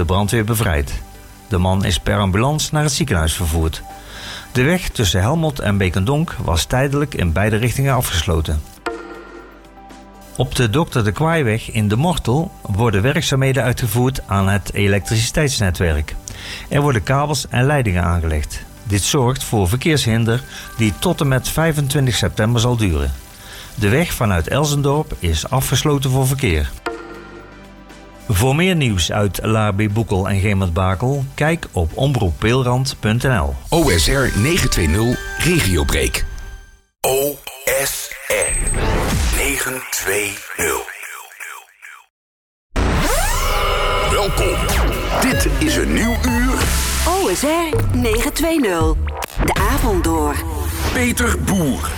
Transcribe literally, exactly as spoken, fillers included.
brandweer bevrijd. De man is per ambulance naar het ziekenhuis vervoerd. De weg tussen Helmond en Beekendonk was tijdelijk in beide richtingen afgesloten. Op de Dokter de Kwaaiweg in De Mortel worden werkzaamheden uitgevoerd aan het elektriciteitsnetwerk. Er worden kabels en leidingen aangelegd. Dit zorgt voor verkeershinder die tot en met vijfentwintig september zal duren. De weg vanuit Elsendorp is afgesloten voor verkeer. Voor meer nieuws uit Laarby, Boekel en Gemert-Bakel, kijk op omroep peelrand punt n l. O S R negenhonderdtwintig Regiobreak. O S R negenhonderdtwintig. Welkom. Dit is een nieuw uur. O S R negenhonderdtwintig. De avond door. Peter Boer.